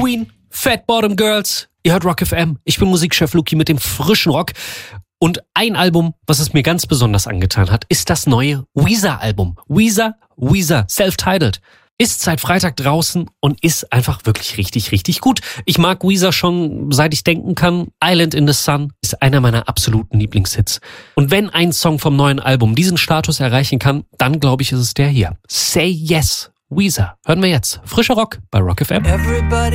Queen, Fat Bottom Girls. Ihr hört Rock FM. Ich bin Musikchef Luki mit dem frischen Rock. Und ein Album, was es mir ganz besonders angetan hat, ist das neue Weezer-Album. Weezer, Self-Titled. Ist seit Freitag draußen und ist einfach wirklich richtig, richtig gut. Ich mag Weezer schon, seit ich denken kann. Island in the Sun ist einer meiner absoluten Lieblingshits. Und wenn ein Song vom neuen Album diesen Status erreichen kann, dann glaube ich, ist es der hier. Say Yes, Weezer. Hören wir jetzt. Frischer Rock bei Rock FM. Everybody